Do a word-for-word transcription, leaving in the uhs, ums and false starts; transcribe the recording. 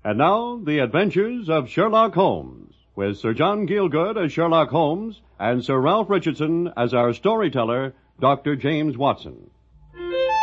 And now, the adventures of Sherlock Holmes, with Sir John Gielgud as Sherlock Holmes and Sir Ralph Richardson as our storyteller, Doctor James Watson.